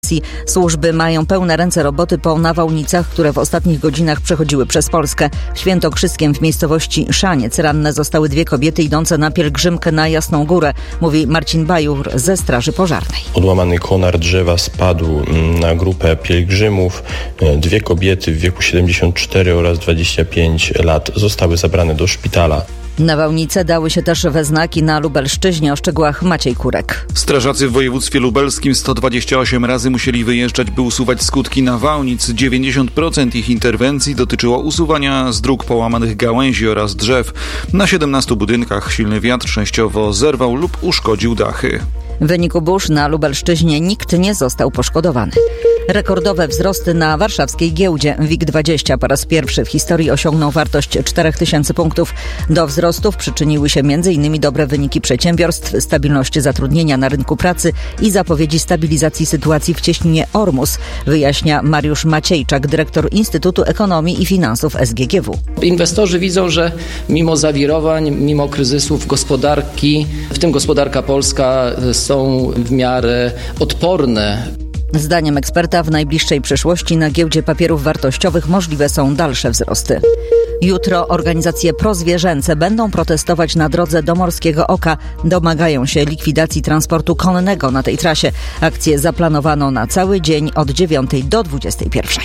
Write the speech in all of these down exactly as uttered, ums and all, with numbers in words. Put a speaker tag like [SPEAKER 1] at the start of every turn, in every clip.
[SPEAKER 1] Rosji. Służby mają pełne ręce roboty po nawałnicach, które w ostatnich godzinach przechodziły przez Polskę. W Świętokrzyskiem w miejscowości Szaniec ranne zostały dwie kobiety idące na pielgrzymkę na Jasną Górę, mówi Marcin Bajur ze Straży Pożarnej.
[SPEAKER 2] Odłamany konar drzewa spadł na grupę pielgrzymów. Dwie kobiety w wieku siedemdziesiąt cztery oraz dwadzieścia pięć lat zostały zabrane do szpitala.
[SPEAKER 1] Nawałnice dały się też we znaki na Lubelszczyźnie. O szczegółach Maciej Kurek.
[SPEAKER 3] Strażacy w województwie lubelskim sto dwadzieścia osiem razy musieli wyjeżdżać, by usuwać skutki nawałnic. dziewięćdziesiąt procent ich interwencji dotyczyło usuwania z dróg połamanych gałęzi oraz drzew. Na siedemnastu budynkach silny wiatr częściowo zerwał lub uszkodził dachy.
[SPEAKER 1] W wyniku burz na Lubelszczyźnie nikt nie został poszkodowany. Rekordowe wzrosty na warszawskiej giełdzie. WIG dwadzieścia po raz pierwszy w historii osiągnął wartość cztery tysiące punktów. Do wzrostów przyczyniły się m.in. dobre wyniki przedsiębiorstw, stabilność zatrudnienia na rynku pracy i zapowiedzi stabilizacji sytuacji w cieśninie Ormus, wyjaśnia Mariusz Maciejczak, dyrektor Instytutu Ekonomii i Finansów S G G W.
[SPEAKER 4] Inwestorzy widzą, że mimo zawirowań, mimo kryzysów gospodarki, w tym gospodarka polska, są w miarę odporne.
[SPEAKER 1] Zdaniem eksperta w najbliższej przyszłości na giełdzie papierów wartościowych możliwe są dalsze wzrosty. Jutro organizacje prozwierzęce będą protestować na drodze do Morskiego Oka. Domagają się likwidacji transportu konnego na tej trasie. Akcję zaplanowano na cały dzień od dziewiątej do dwudziestej pierwszej.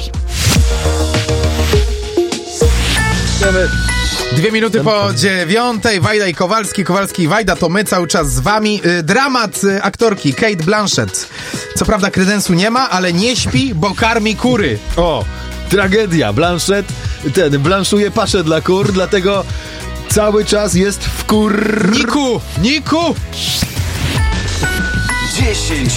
[SPEAKER 5] Dwie minuty po dziewiątej. Wajda i Kowalski. Kowalski i Wajda, to my cały czas z wami. Dramat aktorki Cate Blanchett. Co prawda kredensu nie ma, ale nie śpi, bo karmi kury.
[SPEAKER 6] O, tragedia. Blanchett ten blanszuje paszę dla kur, dlatego cały czas jest w kur...
[SPEAKER 5] Niku! Niku!
[SPEAKER 7] dziesięć